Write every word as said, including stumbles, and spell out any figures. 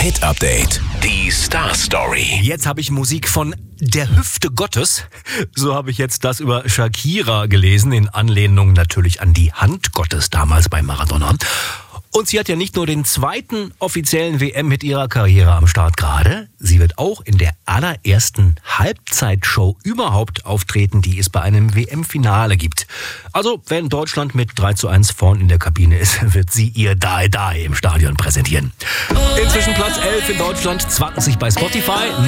Hit Update. Die Star Story. Jetzt habe ich Musik von der Hüfte Gottes. So habe ich jetzt das über Shakira gelesen, in Anlehnung natürlich an die Hand Gottes damals bei Maradona. Und sie hat ja nicht nur den zweiten offiziellen W M-Hit ihrer Karriere am Start gerade, sie wird auch in der allerersten Halbzeitshow überhaupt auftreten, die es bei einem W M-Finale gibt. Also, wenn Deutschland mit drei zu eins vorn in der Kabine ist, wird sie ihr Die Die im Stadion präsentieren. Inzwischen Platz elf in Deutschland, zwanzig bei Spotify.